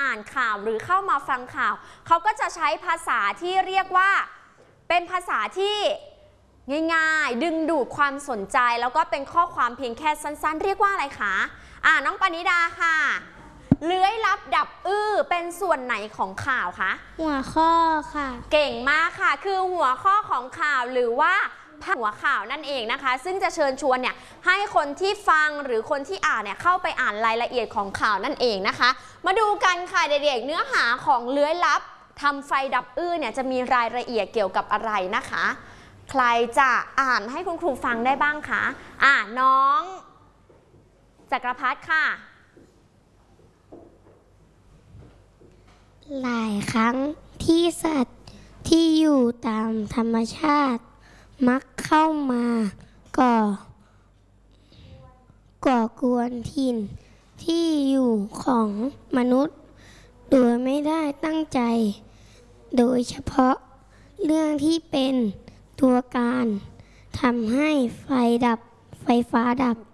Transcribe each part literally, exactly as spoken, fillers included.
อ่านข่าวหรือเข้ามาฟังข่าวเขาก็จะใช้ภาษาที่เรียกว่าเป็นภาษาที่ง่ายๆดึงดูดความสนใจแล้วก็เป็นข้อความเพียงแค่สั้นๆเรียกว่าอะไรคะอ่าน้องปณิดาค่ะเลื้อยลับดับอื้อเป็นส่วนไหนของข่าวคะหัวข้อค่ะเก่งมากค่ะคือหัวข้อของข่าวหรือว่าหัวข่าวนั่นเองนะคะซึ่งจะเชิญชวนเนี่ยให้คนที่ฟังหรือคนที่อ่านเนี่ยเข้าไปอ่านรายละเอียดของข่าวนั่นเองนะคะมาดูกันค่ะเด็กๆเนื้อหาของเลื้อยลับทำไฟดับอื้อเนี่ยจะมีรายละเอียดเกี่ยวกับอะไรนะคะใครจะอ่านให้คุณครูฟังได้บ้างคะอ่าน้องจักรพัฒน์ค่ะหลายครั้งที่สัตว์ที่อยู่ตามธรรมชาติมักเข้ามาก่อก่อกวนถิ่นที่อยู่ของมนุษย์โดยไม่ได้ตั้งใจโดยเฉพาะเรื่องที่เป็นตัวการทำให้ไฟดับไฟฟ้าดับ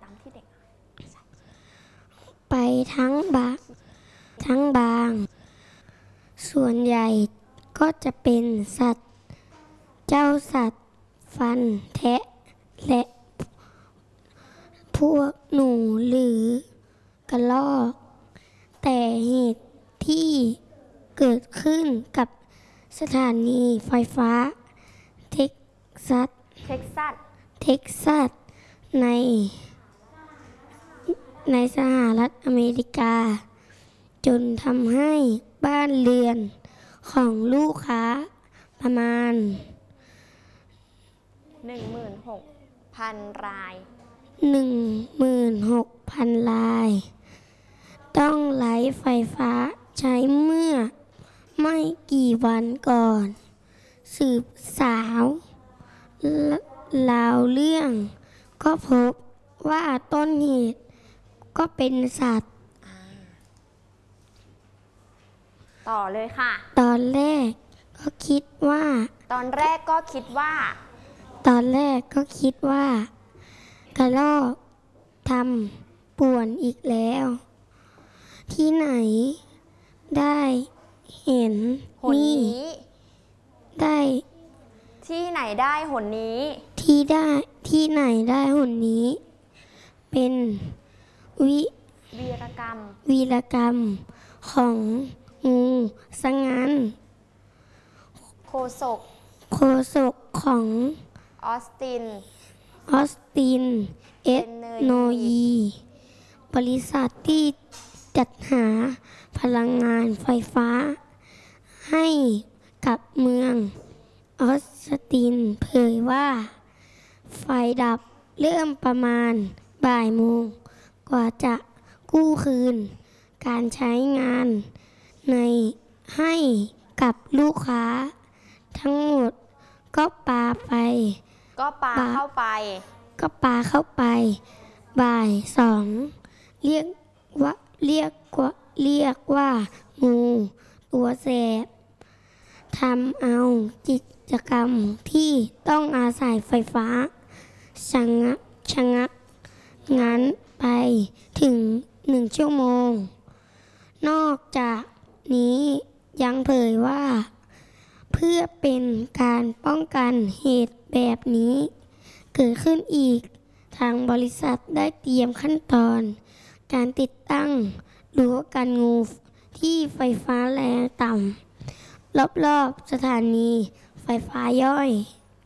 ไปทั้งบางทั้งบางส่วนใหญ่ก็จะเป็นสัตว์เจ้าสัตว์ฟันแทะและพวกหนูหรือกระรอกแต่เหตุที่เกิดขึ้นกับสถานีไฟฟ้าเท็กซัสเท็กซัสเท็กซัสในในสหรัฐอเมริกาจนทำให้บ้านเรือนของลูกค้าประมาณหนึ่งหมื่นหกพัน รายหนึ่งหมื่นหกพัน รายต้องไร้ไฟฟ้าใช้เมื่อไม่กี่วันก่อนสืบสาวราวเรื่องก็พบว่าต้นเหตุก็เป็นสัตว์ต่อเลยค่ะตอนแรกก็คิดว่าตอนแรกก็คิดว่าตอนแรกก็คิดว่ากระรอกทำป่วนอีกแล้วที่ไหนได้เห็นนี่ได้ที่ไหนได้หนนี้ที่ได้ที่ไหนได้หนนี้เป็นวิวีรกรรมวีรกรรมของงูซะงั้นโฆษกโฆษกของออสตินออสตินเอทโนยีบริษัทที่จัดหาพลังงานไฟฟ้าให้กับเมืองออสตินเผยว่าไฟดับเริ่มประมาณบ่ายโมงกว่าจะกู้คืนการใช้งานในให้กับลูกค้าทั้งหมดก็ปาไปก็ปาเข้าไปก็ปาเข้าไปบ่ายสองเรียกว่าเรียกว่าเรียกว่างูตัวแสบทำเอากิจกรรมที่ต้องอาศัยไฟฟ้าชะงักชะงักงั้นไปถึงหนึ่งชั่วโมงนอกจากนี้ยังเผยว่าเพื่อเป็นการป้องกันเหตุแบบนี้เกิดขึ้นอีกทางบริษัทได้เตรียมขั้นตอนการติดตั้งรั้วกันงูที่ไฟฟ้าแรงต่ำรอบๆสถานีไฟฟ้าย่อย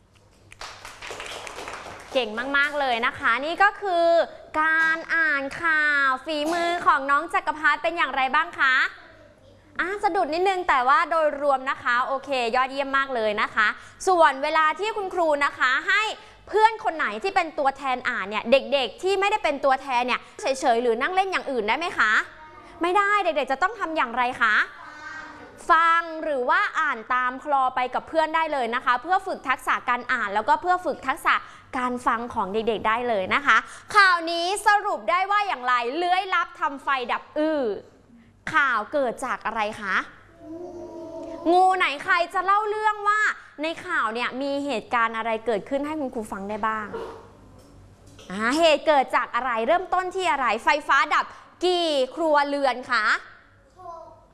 เก่งมากๆเลยนะคะนี่ก็คือการอ่านข่าวฝีมือของน้องจักรพัฒน์เป็นอย่างไรบ้างคะอ่ะสะดุดนิดนึงแต่ว่าโดยรวมนะคะโอเคยอดเยี่ยมมากเลยนะคะส่วนเวลาที่คุณครูนะคะให้เพื่อนคนไหนที่เป็นตัวแทนอ่านเนี่ยเด็กๆที่ไม่ได้เป็นตัวแทนเนี่ยเฉยๆหรือนั่งเล่นอย่างอื่นได้ไหมคะไม่ได้เด็กๆจะต้องทำอย่างไรคะฟังหรือว่าอ่านตามคลอไปกับเพื่อนได้เลยนะคะเพื่อฝึกทักษะการอ่านแล้วก็เพื่อฝึกทักษะการฟังของเด็กๆได้เลยนะคะข่าวนี้สรุปได้ว่าอย่างไรเลื้อยลับทำไฟดับอื้อข่าวเกิดจากอะไรคะงูไหนใครจะเล่าเรื่องว่าในข่าวเนี่ยมีเหตุการณ์อะไรเกิดขึ้นให้คุณครูฟังได้บ้างอ่าเหตุเกิดจากอะไรเริ่มต้นที่อะไรไฟฟ้าดับกี่ครัวเรือนคะ